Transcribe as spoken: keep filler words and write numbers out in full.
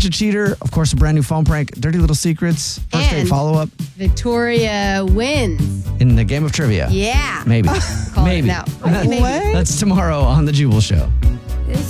Catch a Cheater. Of course, a brand new phone prank. Dirty Little Secrets. First date And- follow-up Victoria wins. in the game of trivia. Yeah. Maybe. Call Maybe. it now. Maybe. That's tomorrow on The Jubal Show.